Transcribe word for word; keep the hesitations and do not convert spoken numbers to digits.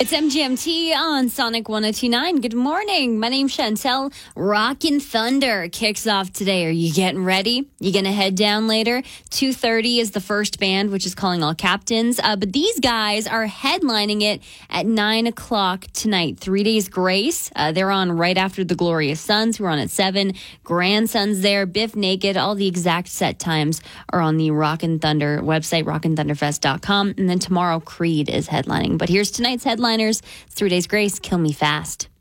It's M G M T on Sonic one oh two point nine. Good morning. My name's Chantel. Rockin' Thunder kicks off today. Are you getting ready? You going to head down later? two thirty is the first band, which is Calling All Captains. Uh, but these guys are headlining it at nine o'clock tonight. Three Days Grace. Uh, they're on right after the Glorious Sons, who are on at seven. Grandsons there. Biff Naked. All the exact set times are on the Rockin' Thunder website, rockin thunder fest dot com. And then tomorrow, Creed is headlining. But here's tonight's headliners. It's Three Days Grace, Kill Me Fast.